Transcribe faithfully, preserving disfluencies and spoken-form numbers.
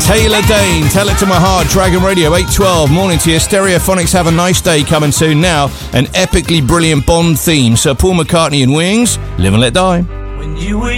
Taylor Dane, Tell It to My Heart, Dragon Radio, eight twelve, morning to you. Stereophonics, Have a Nice Day coming soon now. An epically brilliant Bond theme, Sir Paul McCartney and Wings, Live and Let Die. When you were